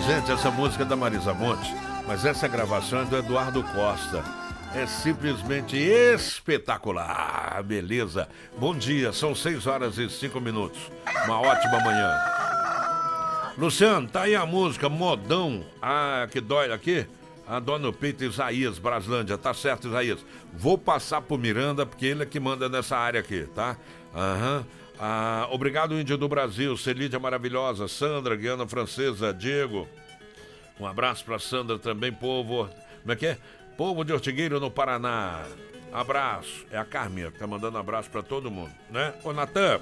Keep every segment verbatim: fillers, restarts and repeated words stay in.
Gente, essa música é da Marisa Monte, mas essa gravação é do Eduardo Costa. É simplesmente espetacular, beleza? Bom dia, são seis horas e cinco minutos. Uma ótima manhã. Luciano, tá aí a música Modão. Ah, que dói aqui. A dona Peito Isaías, Braslândia. Tá certo, Isaías. Vou passar pro Miranda, porque ele é que manda nessa área aqui, tá? Aham. Uhum. Ah, obrigado, Índio do Brasil. Celídia maravilhosa. Sandra, Guiana Francesa. Diego. Um abraço pra Sandra também, povo. Como é que é? Povo de Ortigueiro, no Paraná. Abraço. É a Carminha que tá mandando abraço pra todo mundo, né? Ô, Natan.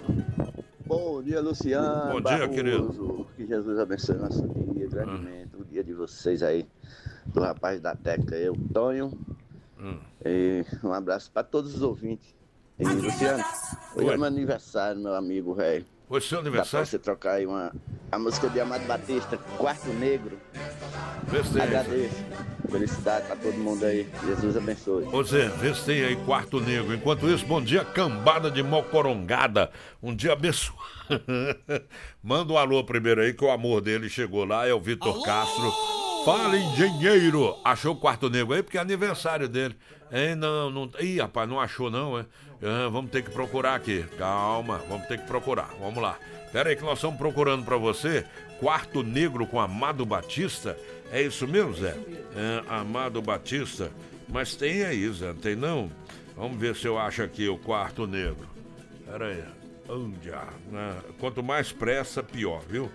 Bom dia, Luciano. Bom dia, Barroso. querido. Que Jesus abençoe nosso dia grandemente. Hum. O dia de vocês aí, do rapaz da técnica, eu, Tonho. Hum. E um abraço pra todos os ouvintes. E, Luciano, hoje Oi. é meu aniversário, meu amigo, velho. Hoje é seu aniversário? Dá pra você trocar aí uma, a música de Amado Batista, Quarto Negro. Vê se tem. Agradeço. Felicidade pra todo mundo aí. Jesus abençoe. Ô Zé, vê se tem aí Quarto Negro. Enquanto isso, bom dia, cambada de Mocorongada. Um dia abençoado. Manda um alô primeiro aí, que o amor dele chegou lá, é o Vitor alô? Castro. Fala, engenheiro. Achou o Quarto Negro aí? Porque é aniversário dele. Hein, não, não. Ih, rapaz, não achou não, é? Ah, vamos ter que procurar aqui. Calma, vamos ter que procurar. Vamos lá. Pera aí que nós estamos procurando pra você Quarto Negro com Amado Batista. É isso mesmo, Zé? É, Amado Batista. Mas tem aí, Zé, não tem não? Vamos ver se eu acho aqui o Quarto Negro. Pera aí. Onde? Ah, quanto mais pressa, pior, viu?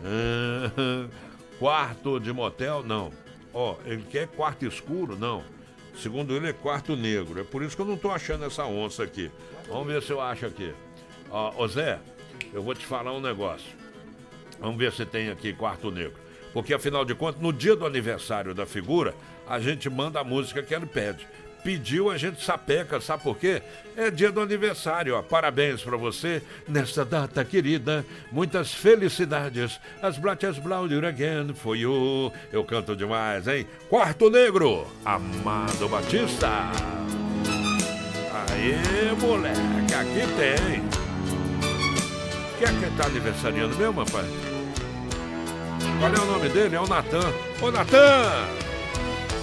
Ah, quarto de motel, não. Ó, ele quer quarto escuro? Não. Segundo ele, é Quarto Negro. É por isso que eu não tô achando essa onça aqui. Vamos ver se eu acho aqui. Ó, ô Zé, eu vou te falar um negócio. Vamos ver se tem aqui Quarto Negro. Porque, afinal de contas, no dia do aniversário da figura, a gente manda a música que ele pede. Pediu, a gente sapeca, sabe por quê? É dia do aniversário, ó. Parabéns pra você nesta data querida. Muitas felicidades. As Blatas Blaudir again for you. Eu canto demais, hein? Quarto Negro, Amado Batista. Aê, moleque, aqui tem. Quem é que tá aniversariando mesmo, rapaz? Qual é o nome dele? É o Natan. Ô, Natan!